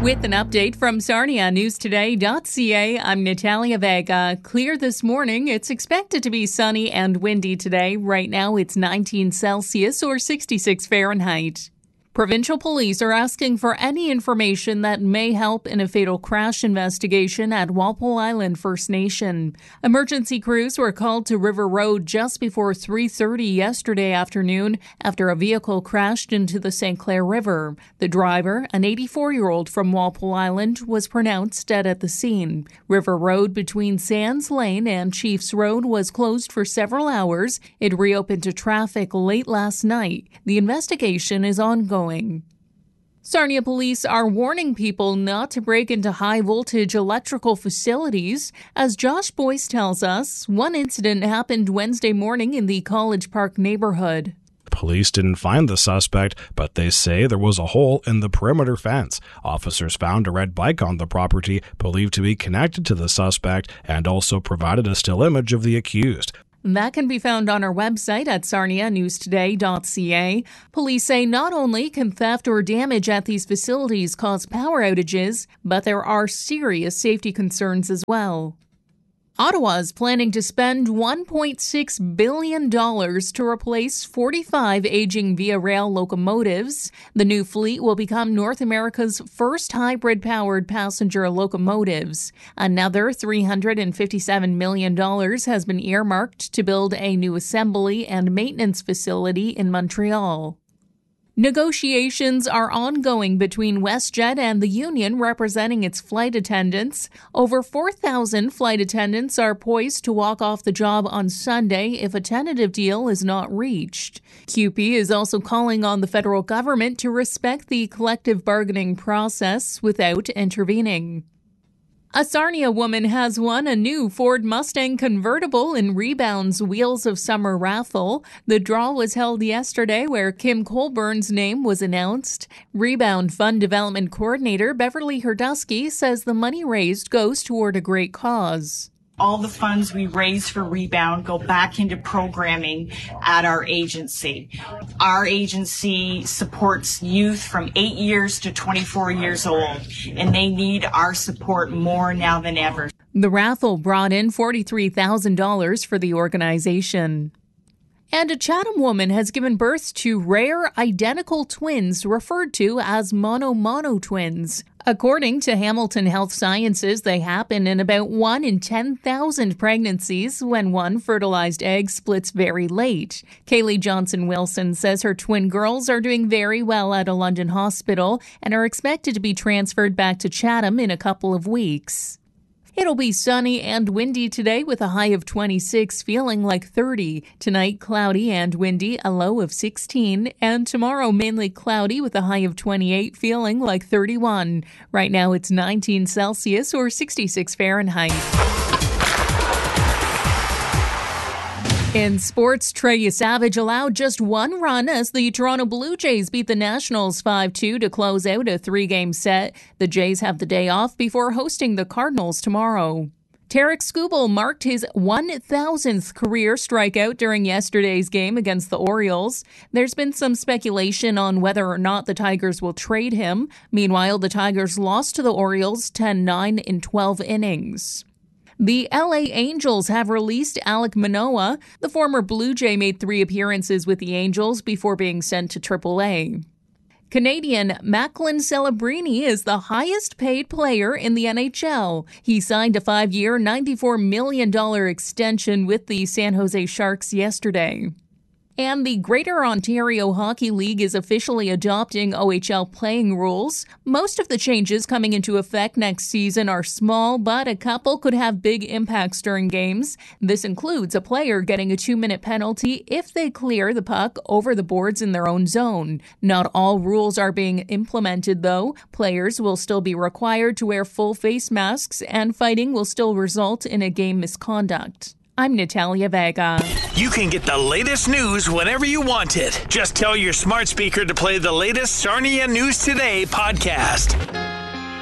With an update from SarniaNewsToday.ca, I'm Natalia Vega. Clear this morning. It's expected to be sunny and windy today. Right now, it's 19 Celsius or 66 Fahrenheit. Provincial police are asking for any information that may help in a fatal crash investigation at Walpole Island First Nation. Emergency crews were called to River Road just before 3:30 yesterday afternoon after a vehicle crashed into the St. Clair River. The driver, an 84-year-old from Walpole Island, was pronounced dead at the scene. River Road between Sands Lane and Chiefs Road was closed for several hours. It reopened to traffic late last night. The investigation is ongoing. Sarnia police are warning people not to break into high-voltage electrical facilities. As Josh Boyce tells us, one incident happened Wednesday morning in the College Park neighborhood. Police didn't find the suspect, but they say there was a hole in the perimeter fence. Officers found a red bike on the property, believed to be connected to the suspect, and also provided a still image of the accused. That can be found on our website at SarniaNewsToday.ca. Police say not only can theft or damage at these facilities cause power outages, but there are serious safety concerns as well. Ottawa is planning to spend $1.6 billion to replace 45 aging Via Rail locomotives. The new fleet will become North America's first hybrid-powered passenger locomotives. Another $357 million has been earmarked to build a new assembly and maintenance facility in Montreal. Negotiations are ongoing between WestJet and the union representing its flight attendants. Over 4,000 flight attendants are poised to walk off the job on Sunday if a tentative deal is not reached. CUPE is also calling on the federal government to respect the collective bargaining process without intervening. A Sarnia woman has won a new Ford Mustang convertible in Rebound's Wheels of Summer raffle. The draw was held yesterday where Kim Colburn's name was announced. Rebound Fund Development Coordinator Beverly Herdusky says the money raised goes toward a great cause. All the funds we raise for Rebound go back into programming at our agency. Our agency supports youth from 8 years to 24 years old, and they need our support more now than ever. The raffle brought in $43,000 for the organization. And a Chatham woman has given birth to rare identical twins referred to as mono twins. According to Hamilton Health Sciences, they happen in about 1 in 10,000 pregnancies when one fertilized egg splits very late. Kaylee Johnson-Wilson says her twin girls are doing very well at a London hospital and are expected to be transferred back to Chatham in a couple of weeks. It'll be sunny and windy today with a high of 26, feeling like 30. Tonight, cloudy and windy, a low of 16. And tomorrow, mainly cloudy with a high of 28, feeling like 31. Right now, it's 19 Celsius or 66 Fahrenheit. In sports, Trey Savage allowed just one run as the Toronto Blue Jays beat the Nationals 5-2 to close out a 3-game set. The Jays have the day off before hosting the Cardinals tomorrow. Tarek Skubal marked his 1,000th career strikeout during yesterday's game against the Orioles. There's been some speculation on whether or not the Tigers will trade him. Meanwhile, the Tigers lost to the Orioles 10-9 in 12 innings. The LA Angels have released Alek Manoah. The former Blue Jay made 3 appearances with the Angels before being sent to AAA. Canadian Macklin Celebrini is the highest-paid player in the NHL. He signed a 5-year, $94 million extension with the San Jose Sharks yesterday. And the Greater Ontario Hockey League is officially adopting OHL playing rules. Most of the changes coming into effect next season are small, but a couple could have big impacts during games. This includes a player getting a 2-minute penalty if they clear the puck over the boards in their own zone. Not all rules are being implemented, though. Players will still be required to wear full face masks, and fighting will still result in a game misconduct. I'm Natalia Vega. You can get the latest news whenever you want it. Just tell your smart speaker to play the latest Sarnia News Today podcast.